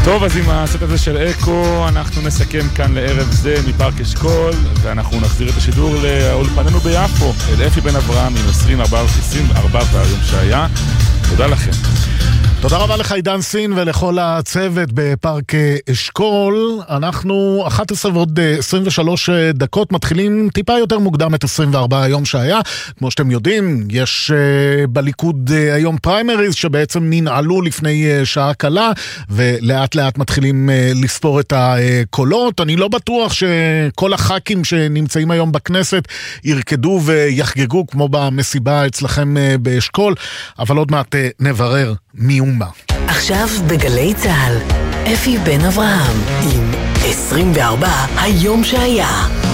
טוב, אז עם הסט הזה של אקו אנחנו נסכם כאן לערב זה מפארק אשכול, ואנחנו נחזיר את השידור לאולפנינו ביפו, אל אפי בן אברהם עם 24 והיום שהיה. תודה לכם. תודה רבה לך עידן סין ולכל הצוות בפארק אשכול. אנחנו 11 ועוד 23 דקות מתחילים טיפה יותר מוקדם את 24 היום שהיה. כמו שאתם יודעים, יש בליכוד היום פריימריז שבעצם ננעלו לפני שעה קלה, ולאט לאט מתחילים לספור את הקולות. אני לא בטוח שכל הח"כים שנמצאים היום בכנסת ירקדו ויחגגו כמו במסיבה אצלכם באשכול, אבל עוד מעט נברר מי ומה. עכשיו בגלי צהל, אפי בן אברהם עם 24 היום שהיה.